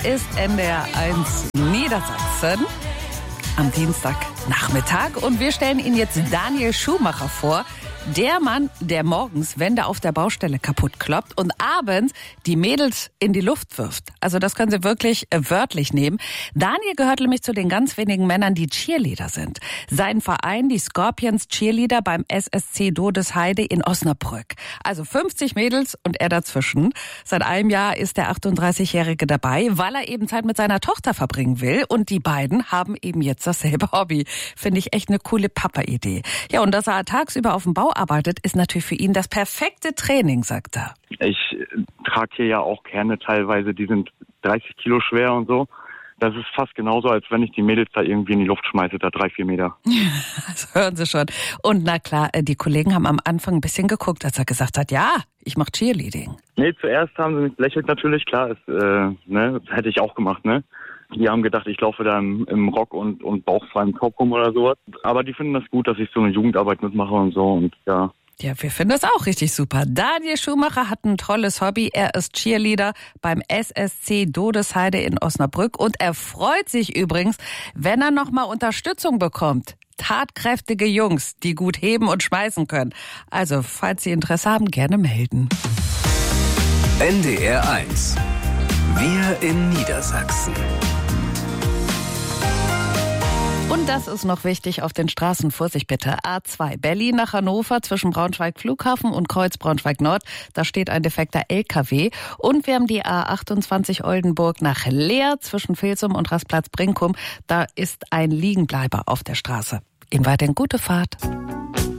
ist NDR1 Niedersachsen am Dienstagnachmittag und wir stellen Ihnen jetzt Daniel Schumacher vor. Der Mann, der morgens Wände auf der Baustelle kaputt kloppt und abends die Mädels in die Luft wirft. Also das können Sie wirklich wörtlich nehmen. Daniel gehört nämlich zu den ganz wenigen Männern, die Cheerleader sind. Sein Verein, die Scorpions Cheerleader beim SSC Dodesheide in Osnabrück. Also 50 Mädels und er dazwischen. Seit einem Jahr ist der 38-Jährige dabei, weil er eben Zeit mit seiner Tochter verbringen will. Und die beiden haben eben jetzt dasselbe Hobby. Finde ich echt eine coole Papa-Idee. Ja, und dass er tagsüber auf dem Bau arbeitet, ist natürlich für ihn das perfekte Training, sagt er. Ich trage hier ja auch Kerne teilweise, die sind 30 Kilo schwer und so. Das ist fast genauso, als wenn ich die Mädels da irgendwie in die Luft schmeiße, da 3-4 Meter. Das hören Sie schon. Und na klar, die Kollegen haben am Anfang ein bisschen geguckt, als er gesagt hat, ja, ich mache Cheerleading. Nee, zuerst haben sie mich belächelt natürlich, klar, das hätte ich auch gemacht, ne? Die haben gedacht, ich laufe da im Rock und bauchfreiem Top rum oder sowas. Aber die finden das gut, dass ich so eine Jugendarbeit mitmache und so und ja. Ja, wir finden das auch richtig super. Daniel Schumacher hat ein tolles Hobby. Er ist Cheerleader beim SSC Dodesheide in Osnabrück und er freut sich übrigens, wenn er nochmal Unterstützung bekommt. Tatkräftige Jungs, die gut heben und schmeißen können. Also, falls Sie Interesse haben, gerne melden. NDR1. Wir in Niedersachsen. Und das ist noch wichtig auf den Straßen. Vorsicht bitte. A2 Berlin nach Hannover zwischen Braunschweig Flughafen und Kreuz Braunschweig Nord. Da steht ein defekter LKW. Und wir haben die A28 Oldenburg nach Leer zwischen Vilsum und Rastplatz Brinkum. Da ist ein Liegenbleiber auf der Straße. Ihnen weiterhin gute Fahrt.